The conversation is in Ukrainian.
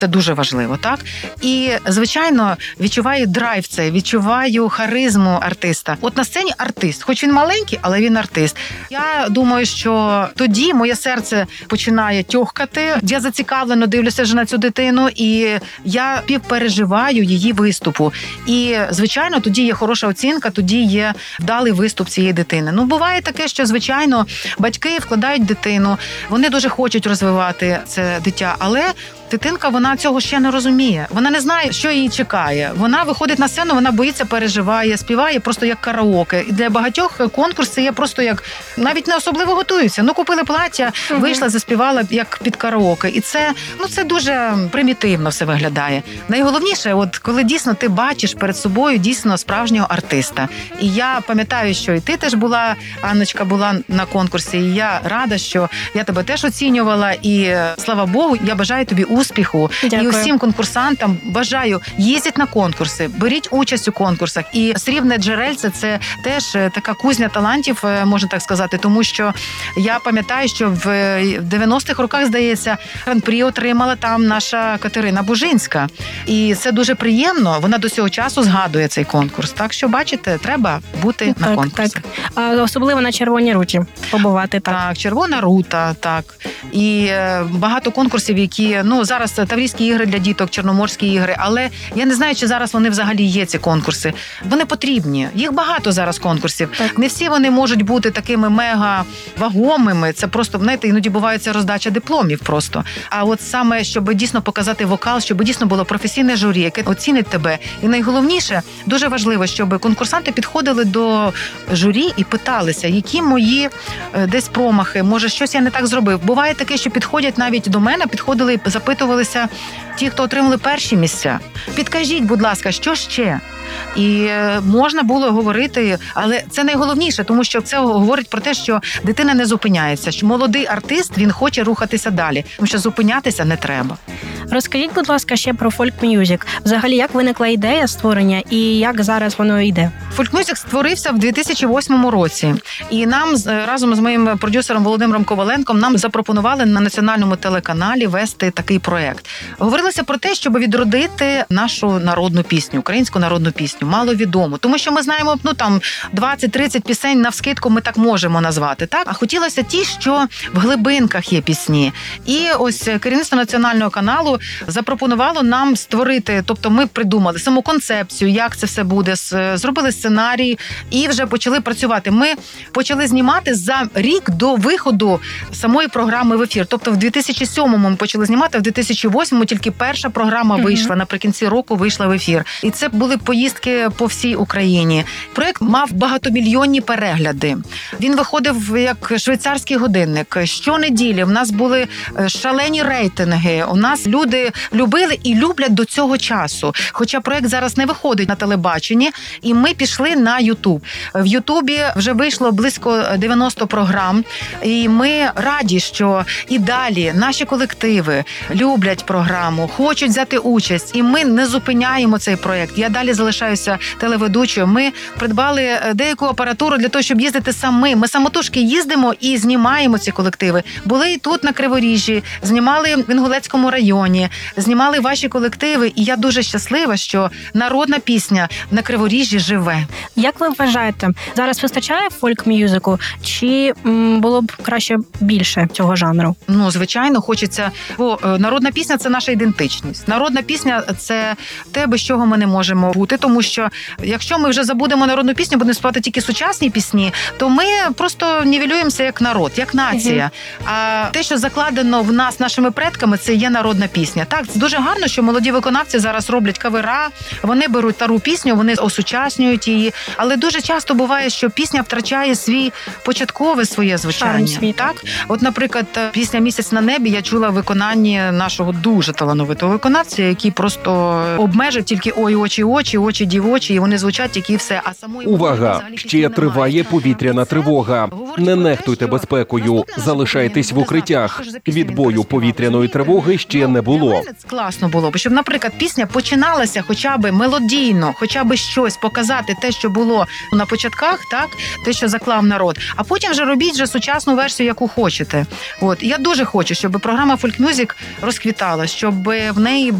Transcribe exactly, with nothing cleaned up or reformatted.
Це дуже важливо, так? І, звичайно, відчуваю драйв це, відчуваю харизму артиста. От на сцені артист, хоч він маленький, але він артист. Я думаю, що тоді моє серце починає тьохкати. Я зацікавлено дивлюся вже на цю дитину, і я півпереживаю її виступу. І, звичайно, тоді є хороша оцінка, тоді є вдалий виступ цієї дитини. Ну, буває таке, що, звичайно, батьки вкладають дитину, вони дуже хочуть розвивати це дитя, але дитинка, вона цього ще не розуміє. Вона не знає, що її чекає. Вона виходить на сцену, вона боїться, переживає, співає просто як караоке. І для багатьох конкурс це є просто як, навіть не особливо готуються. Ну, купили плаття, вийшла, заспівала як під караоке. І це, ну, це дуже примітивно все виглядає. Найголовніше, от коли дійсно ти бачиш перед собою дійсно справжнього артиста. І я пам'ятаю, що і ти теж була, Анночка, була на конкурсі, і я рада, що я тебе теж оцінювала. І, слава Богу, я бажаю тобі успіху. Дякую. І усім конкурсантам бажаю, їздіть на конкурси, беріть участь у конкурсах. І Срібне джерельце – це теж така кузня талантів, можна так сказати, тому що я пам'ятаю, що в дев'яностих роках, здається, гран-прі отримала там наша Катерина Бужинська. І це дуже приємно, вона до цього часу згадує цей конкурс. Так що, бачите, треба бути так, на конкурсі. Так. А особливо на Червоній руті побувати. Так, так, Червона рута, так. І багато конкурсів, які, ну, зараз Таврійські ігри для діток, Чорноморські ігри, але я не знаю, чи зараз вони взагалі є, ці конкурси. Вони потрібні. Їх багато зараз конкурсів. Так. Не всі вони можуть бути такими мега вагомими. Це просто, знаєте, іноді буває це роздача дипломів просто. А от саме, щоб дійсно показати вокал, щоб дійсно було професійне журі, яке оцінить тебе. І найголовніше, дуже важливо, щоб конкурсанти підходили до журі і питалися, які мої десь промахи, може, щось я не так зробив. Буває таке, що підходять навіть до мене, підходили і запитувалися ті, хто отримали перші місця. Підкажіть, будь ласка, що ще? І можна було говорити, але це найголовніше, тому що це говорить про те, що дитина не зупиняється, що молодий артист, він хоче рухатися далі, тому що зупинятися не треба. Розкажіть, будь ласка, ще про фольк-мюзик. Взагалі, як виникла ідея створення і як зараз воно йде? Фольк-мюзик створився в дві тисячі восьмому році. І нам, разом з моїм продюсером Володимиром Коваленком, нам запропонували на національному телеканалі вести такий проект. Говорилося про те, щоб відродити нашу народну пісню, українську народну пісню, маловідому. Тому що ми знаємо, ну там двадцять-тридцять пісень навскидку ми так можемо назвати, так? А хотілося ті, що в глибинках є пісні. І ось керівництво національного каналу запропонувало нам створити, тобто ми придумали саму концепцію, як це все буде, зробили сценарій і вже почали працювати. Ми почали знімати за рік до виходу самої програми в ефір. Тобто в дві тисячі сьомому ми почали знімати, в дві тисячі восьмому тільки перша програма вийшла, mm-hmm. наприкінці року вийшла в ефір. І це були поїздки по всій Україні. Проєкт мав багатомільйонні перегляди. Він виходив як швейцарський годинник. Щонеділі в нас були шалені рейтинги. У нас люди любили і люблять до цього часу. Хоча проєкт зараз не виходить на телебаченні, і ми пішли на Ютуб. В Ютубі вже вийшло близько дев'яносто програм, і ми раді, що і далі наші колективи люблять програму, хочуть взяти участь, і ми не зупиняємо цей проєкт. Я далі залишаюся телеведучою. Ми придбали деяку апаратуру для того, щоб їздити самі. Ми самотужки їздимо і знімаємо ці колективи. Були і тут, на Криворіжжі, знімали в Інгулецькому районі, знімали ваші колективи, і я дуже щаслива, що народна пісня на Криворіжжі живе. Як ви вважаєте, зараз вистачає фольк-мюзику, чи м, було б краще більше цього жанру? Ну, звичайно, хочеться, бо народна пісня – це наша ідентичність. Народна пісня – це те, без чого ми не можемо бути, тому що якщо ми вже забудемо народну пісню, будемо співати тільки сучасні пісні, то ми просто нівелюємося як народ, як нація. Uh-huh. А те, що закладено в нас нашими предками, це є народна пісня. Так, це дуже гарно, що молоді виконавці зараз роблять кавера, вони беруть стару пісню, вони осучаснюють її, але дуже часто буває, що пісня втрачає свій початкове своє звучання. Так? От, наприклад, пісня «Місяць на небі» я чула в виконанні нашого дуже талановитого виконавця, який просто обмежив тільки «ой, очі, очі, очі дівочі», і вони звучать тільки все. А самої увага! Ще триває повітряна тривога. Не нехтуйте безпекою, залишайтесь в укриттях. Відбою повітряної тривоги ще не було. було. Для мене це класно було б, щоб, наприклад, пісня починалася хоча б мелодійно, хоча б щось показати, те, що було на початках, так, те, що заклав народ. А потім вже робіть вже сучасну версію, яку хочете. От я дуже хочу, щоб програма Folk Music розквітала, щоб в неї